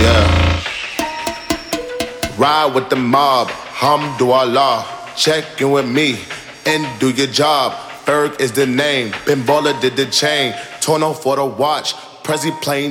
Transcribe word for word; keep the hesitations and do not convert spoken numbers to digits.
Yeah. Ride with the mob, hamdulillah. Check in with me and do your job. Ferg is the name, Ben Baller did the chain. Tourneau for the watch, Prezi playing